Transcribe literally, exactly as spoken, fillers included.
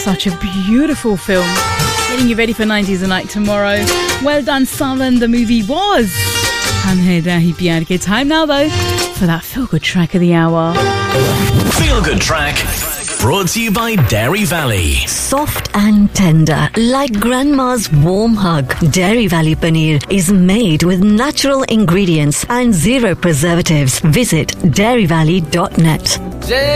Such a beautiful film. Getting you ready for nineties night tomorrow. Well done, Savan. The movie was Hum Hai Rahi Pyar Ke. Time now, though, for that feel-good track of the hour. Feel-good track brought to you by Dairy Valley. Soft and tender, like grandma's warm hug. Dairy Valley Paneer is made with natural ingredients and zero preservatives. Visit dairy valley dot net.